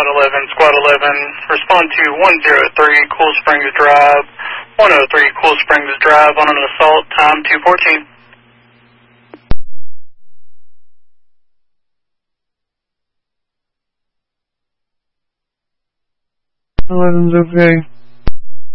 Squad 11, respond to 103 Cool Springs Drive, 103 Cool Springs Drive on an assault, time 2:14. 11's okay.